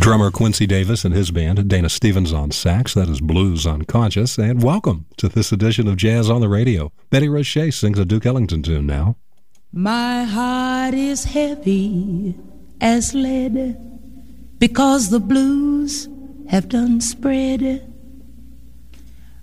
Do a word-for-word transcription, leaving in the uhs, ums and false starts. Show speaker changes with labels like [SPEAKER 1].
[SPEAKER 1] Drummer Quincy Davis and his band, Dana Stevens on sax. That is Blues Unconscious. And welcome to this edition of Jazz on the Radio. Betty Roche sings a Duke Ellington tune now.
[SPEAKER 2] My heart is heavy as lead because the blues have done spread